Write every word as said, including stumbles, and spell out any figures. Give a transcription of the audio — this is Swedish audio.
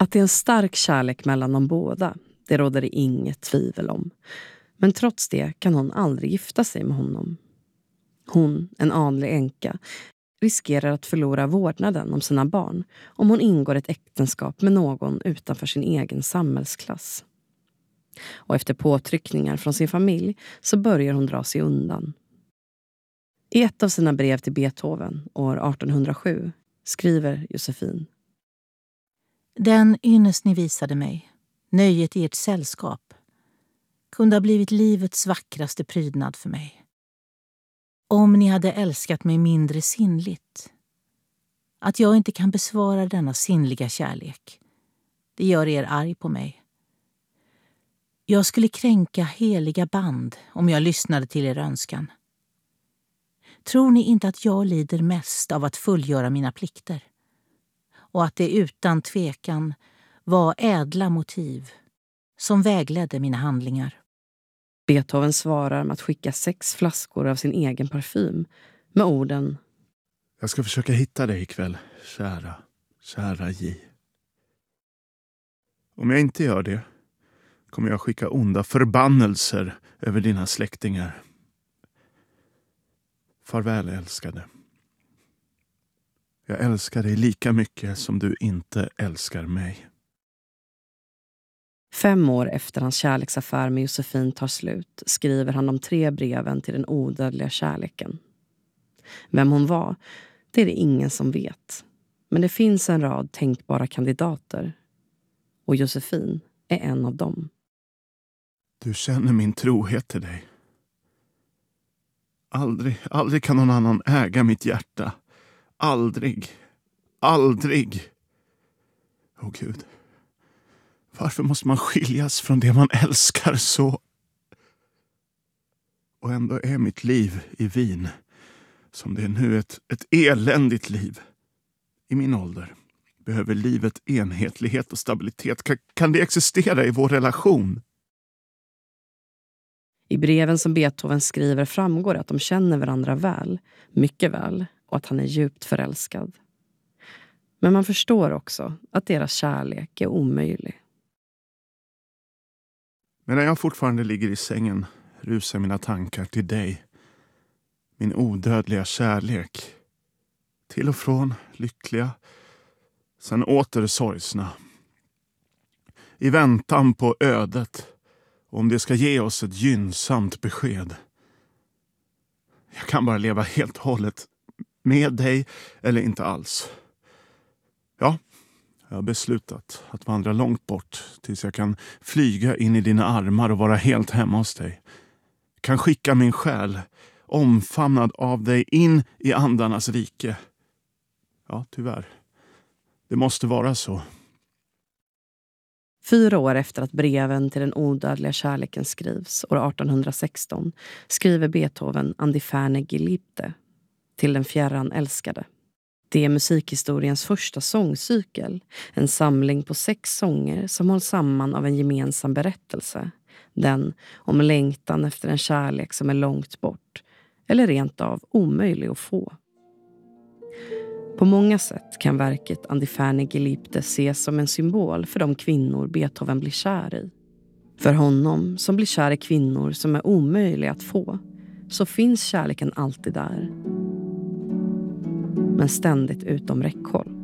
Att det är en stark kärlek mellan de båda, det råder det inget tvivel om. Men trots det kan hon aldrig gifta sig med honom. Hon, en adlig änka, riskerar att förlora vårdnaden om sina barn om hon ingår ett äktenskap med någon utanför sin egen samhällsklass. Och efter påtryckningar från sin familj så börjar hon dra sig undan. I ett av sina brev till Beethoven år artonhundrasju skriver Josefin: Den ynnest ni visade mig, nöjet i ert sällskap, kunde ha blivit livets vackraste prydnad för mig. Om ni hade älskat mig mindre sinnligt. Att jag inte kan besvara denna sinnliga kärlek, det gör er arg på mig. Jag skulle kränka heliga band om jag lyssnade till er önskan. Tror ni inte att jag lider mest av att fullgöra mina plikter? Och att det utan tvekan var ädla motiv som vägledde mina handlingar. Beethoven svarar med att skicka sex flaskor av sin egen parfym med orden: Jag ska försöka hitta dig ikväll, kära, kära J. Om jag inte gör det kommer jag skicka onda förbannelser över dina släktingar. Farväl, älskade. Jag älskar dig lika mycket som du inte älskar mig. Fem år efter hans kärleksaffär med Josefin tar slut skriver han de tre breven till den odödliga kärleken. Vem hon var, det är det ingen som vet. Men det finns en rad tänkbara kandidater. Och Josefin är en av dem. Du känner min trohet till dig. Aldrig, aldrig kan någon annan äga mitt hjärta. Aldrig, aldrig. Åh Gud. Varför måste man skiljas från det man älskar så? Och ändå är mitt liv i Wien, som det är nu, ett, ett eländigt liv. I min ålder behöver livet enhetlighet och stabilitet. Kan, kan det existera i vår relation? I breven som Beethoven skriver framgår att de känner varandra väl, mycket väl, och att han är djupt förälskad. Men man förstår också att deras kärlek är omöjlig. Medan jag fortfarande ligger i sängen rusar mina tankar till dig. Min odödliga kärlek. Till och från lyckliga, sen åter sorgsna. I väntan på ödet, om det ska ge oss ett gynnsamt besked. Jag kan bara leva helt och hållet med dig eller inte alls. Ja, jag har beslutat att vandra långt bort tills jag kan flyga in i dina armar och vara helt hemma hos dig. Jag kan skicka min själ, omfamnad av dig, in i andarnas rike. Ja, tyvärr. Det måste vara så. Fyra år efter att breven till den odödliga kärleken skrivs, år artonhundrasexton, skriver Beethoven An die ferne Geliebte, till den fjärran älskade. Det är musikhistoriens första sångcykel, en samling på sex sånger som hålls samman av en gemensam berättelse. Den om längtan efter en kärlek som är långt bort, eller rent av omöjlig att få. På många sätt kan verket An die ferne Geliebte ses som en symbol för de kvinnor Beethoven blir kär i. För honom som blir kär i kvinnor som är omöjliga att få, så finns kärleken alltid där. Men ständigt utom räckhåll.